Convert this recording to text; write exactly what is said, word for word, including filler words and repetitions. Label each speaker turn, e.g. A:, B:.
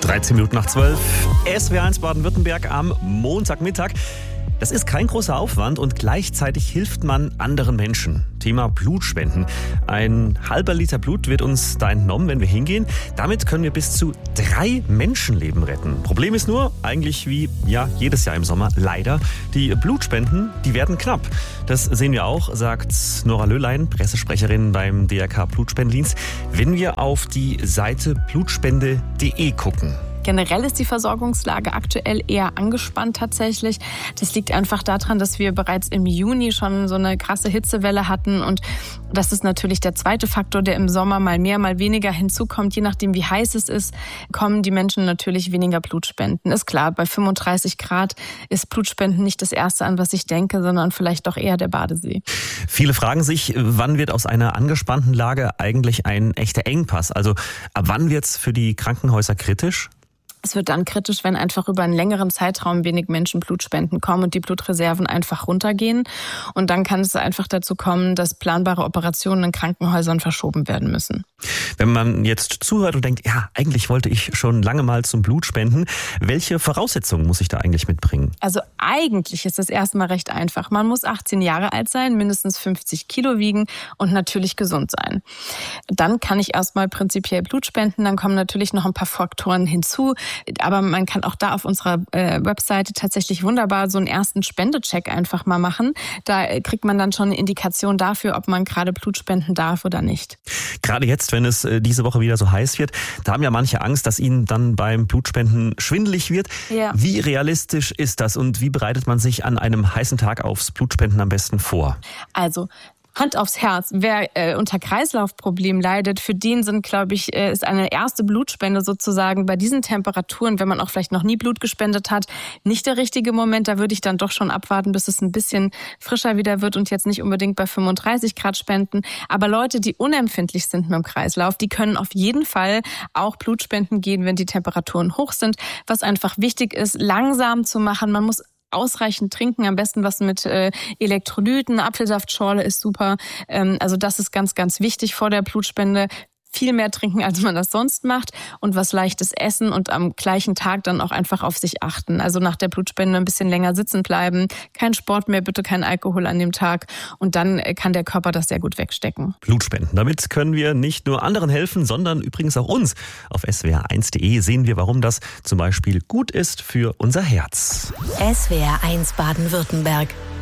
A: dreizehn Minuten nach zwölf. S W R eins Baden-Württemberg am Montagmittag. Das ist kein großer Aufwand und gleichzeitig hilft man anderen Menschen. Thema Blutspenden. Ein halber Liter Blut wird uns da entnommen, wenn wir hingehen. Damit können wir bis zu drei Menschenleben retten. Problem ist nur, eigentlich wie ja jedes Jahr im Sommer, leider, die Blutspenden, die werden knapp. Das sehen wir auch, sagt Nora Löhlein, Pressesprecherin beim D R K Blutspendendienst, wenn wir auf die Seite blutspende punkt de gucken.
B: Generell ist die Versorgungslage aktuell eher angespannt tatsächlich. Das liegt einfach daran, dass wir bereits im Juni schon so eine krasse Hitzewelle hatten und das ist natürlich der zweite Faktor, der im Sommer mal mehr, mal weniger hinzukommt. Je nachdem, wie heiß es ist, kommen die Menschen natürlich weniger Blutspenden. Ist klar, bei fünfunddreißig Grad ist Blutspenden nicht das Erste, an was ich denke, sondern vielleicht doch eher der Badesee.
A: Viele fragen sich, wann wird aus einer angespannten Lage eigentlich ein echter Engpass? Also ab wann wird es für die Krankenhäuser kritisch?
B: Es wird dann kritisch, wenn einfach über einen längeren Zeitraum wenig Menschen Blutspenden kommen und die Blutreserven einfach runtergehen. Und dann kann es einfach dazu kommen, dass planbare Operationen in Krankenhäusern verschoben werden müssen.
A: Wenn man jetzt zuhört und denkt, ja, eigentlich wollte ich schon lange mal zum Blutspenden, welche Voraussetzungen muss ich da eigentlich mitbringen?
B: Also eigentlich ist es erstmal recht einfach. Man muss achtzehn Jahre alt sein, mindestens fünfzig Kilo wiegen und natürlich gesund sein. Dann kann ich erstmal prinzipiell Blut spenden. Dann kommen natürlich noch ein paar Faktoren hinzu. Aber man kann auch da auf unserer äh, Webseite tatsächlich wunderbar so einen ersten Spendecheck einfach mal machen. Da kriegt man dann schon eine Indikation dafür, ob man gerade Blut spenden darf oder nicht.
A: Gerade jetzt, wenn es äh, diese Woche wieder so heiß wird, da haben ja manche Angst, dass ihnen dann beim Blutspenden schwindelig wird. Ja. Wie realistisch ist das und wie bereitet man sich an einem heißen Tag aufs Blutspenden am besten vor?
B: Also Hand aufs Herz, wer äh, unter Kreislaufproblemen leidet, für den sind, glaube ich, äh, ist eine erste Blutspende sozusagen bei diesen Temperaturen, wenn man auch vielleicht noch nie Blut gespendet hat, nicht der richtige Moment. Da würde ich dann doch schon abwarten, bis es ein bisschen frischer wieder wird und jetzt nicht unbedingt bei fünfunddreißig Grad spenden. Aber Leute, die unempfindlich sind mit dem Kreislauf, die können auf jeden Fall auch Blutspenden gehen, wenn die Temperaturen hoch sind. Was einfach wichtig ist, langsam zu machen. Man muss ausreichend trinken, am besten was mit äh, Elektrolyten, Apfelsaftschorle ist super. Ähm, also das ist ganz, ganz wichtig vor der Blutspende. Viel mehr trinken, als man das sonst macht und was Leichtes essen und am gleichen Tag dann auch einfach auf sich achten. Also nach der Blutspende ein bisschen länger sitzen bleiben, kein Sport mehr, bitte kein Alkohol an dem Tag und dann kann der Körper das sehr gut wegstecken.
A: Blutspenden. Damit können wir nicht nur anderen helfen, sondern übrigens auch uns. Auf S W R eins punkt de sehen wir, warum das zum Beispiel gut ist für unser Herz.
C: S W R eins Baden-Württemberg.